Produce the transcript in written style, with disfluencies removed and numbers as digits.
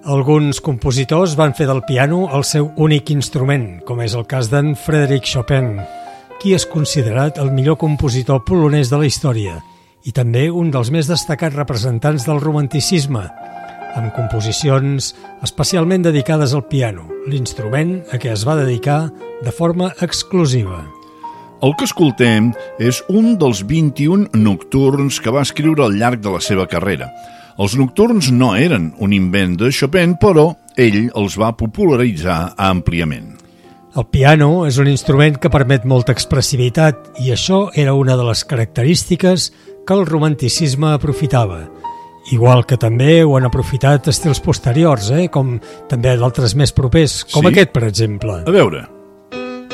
Alguns compositors van fer del piano el seu únic instrument, com és el cas d'en Frédéric Chopin, qui és considerat el millor compositor polonès de la història i també un dels més destacats representants del romanticisme, amb composicions especialment dedicades al piano, l'instrument a què es va dedicar de forma exclusiva. El que escoltem és un dels 21 nocturns que va escriure al llarg de la seva carrera. Els nocturns no eren un invent de Chopin, però ell els va popularitzar àmpliament. El piano és un instrument que permet molta expressivitat i això era una de les característiques que el romanticisme aprofitava. Igual que també ho han aprofitat estils posteriors, com també d'altres més propers, com aquest, per exemple. A veure...